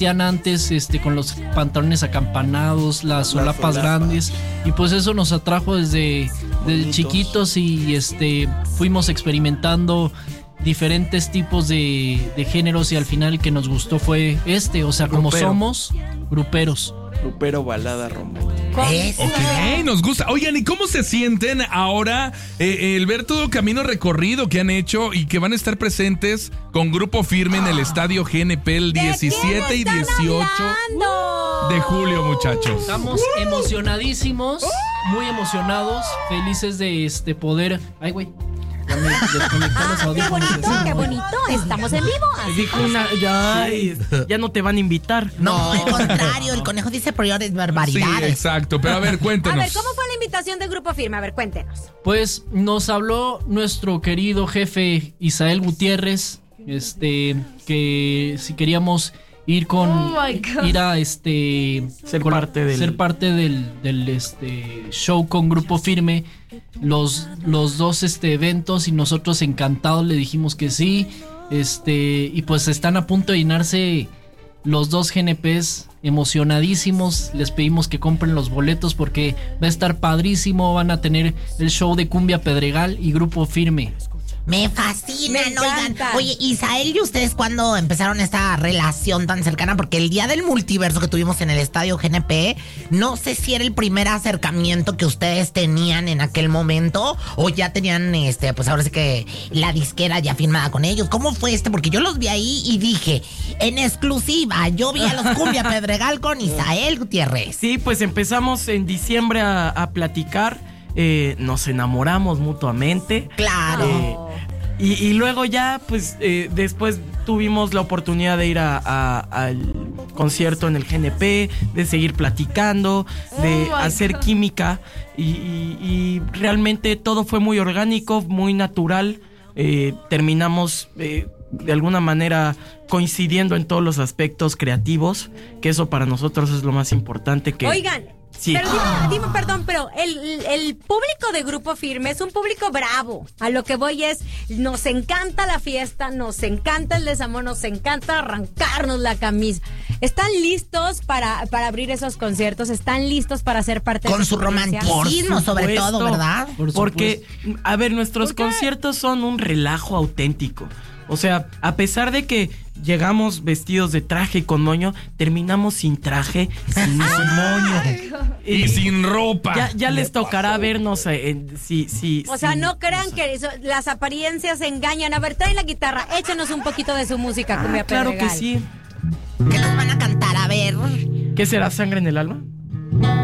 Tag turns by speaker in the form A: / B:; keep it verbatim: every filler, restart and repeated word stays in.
A: antes, este, con los pantalones acampanados, las solapas
B: solapa.
A: grandes, y pues eso nos atrajo desde, desde chiquitos y este fuimos experimentando diferentes tipos de, de géneros y al final el que nos gustó fue este, o sea, como
B: Grupero.
A: somos gruperos.
B: Grupero, balada romántica.
C: Eso.
D: Ok, nos gusta. Oigan, ¿y cómo se sienten ahora eh, el ver todo el camino recorrido que han hecho y que van a estar presentes con Grupo Firme en el Estadio G N P el diecisiete y dieciocho de julio, muchachos?
A: Estamos emocionadísimos, muy emocionados, felices de este poder. Ay, güey. Ya me desconecté los
E: Ah, qué
A: audífonos.
E: bonito, qué bonito. Estamos en vivo. Así
F: Dijo una, ya, ya no te van a invitar.
C: No, al contrario, el conejo dice peores
D: Sí,
C: barbaridades.
D: exacto. Pero a ver,
E: A
D: cuéntenos.
E: ver, ¿cómo fue la invitación del Grupo Firme? A ver, cuéntenos.
A: Pues nos habló nuestro querido jefe Isael Gutiérrez, este, que si queríamos ir con
G: Oh my God.
A: ir a este
F: Ser
A: con-
F: parte del-
A: ser parte del, del este show con Grupo Firme, los los dos este eventos, y nosotros encantados le dijimos que sí, este y pues están a punto de llenarse los dos G N Pes, emocionadísimos. Les pedimos que compren los boletos porque va a estar padrísimo. Van a tener el show de Cumbia Pedregal y Grupo Firme.
C: Me fascinan,
E: Me
C: oigan.
E: encanta.
C: Oye, Isael, ¿y ustedes cuándo empezaron esta relación tan cercana? Porque el día del multiverso que tuvimos en el Estadio G N P, no sé si era el primer acercamiento que ustedes tenían en aquel momento o ya tenían, este, pues ahora sí que la disquera ya firmada con ellos. ¿Cómo fue este? Porque yo los vi ahí y dije, en exclusiva, yo vi a los Cumbia Pedregal con Isael Gutiérrez.
F: Sí, pues empezamos en diciembre a, a platicar, eh, nos enamoramos mutuamente.
C: Claro.
F: Eh, y, y luego ya, pues eh, después tuvimos la oportunidad de ir a, a- al concierto en el G N P, de seguir platicando, de
G: Oh my
F: hacer
G: God.
F: química y, y- y realmente todo fue muy orgánico, muy natural. Eh, terminamos eh, de alguna manera coincidiendo en todos los aspectos creativos, que eso para nosotros es lo más importante. Que
E: Oigan,
F: Sí.
E: pero dime, dime, perdón, pero el, el público de Grupo Firme es un público bravo. A lo que voy es, nos encanta la fiesta, nos encanta el desamor, nos encanta arrancarnos la camisa. ¿Están listos para, para abrir esos conciertos? ¿Están listos para ser parte
C: Con
E: de
C: su
E: esa experiencia?
C: romanticismo,
F: Por
C: sobre
F: supuesto.
C: todo, ¿verdad?
A: Por
F: Porque, a ver, nuestros
E: ¿Por qué?
F: conciertos son un relajo auténtico. O sea, a pesar de que llegamos vestidos de traje y con moño, terminamos sin traje, sin moño.
D: Y sin ropa.
F: Ya, ya les tocará vernos eh, en, si, si,
E: O sea,
F: si-
E: no crean que eso- las apariencias engañan. A ver, trae la guitarra, échenos un poquito de su música,
F: Ah,
E: Cumbia
F: claro que
E: Pedregal.
F: sí.
C: ¿Qué nos van a cantar? A ver.
F: ¿Qué será, sangre en el alma?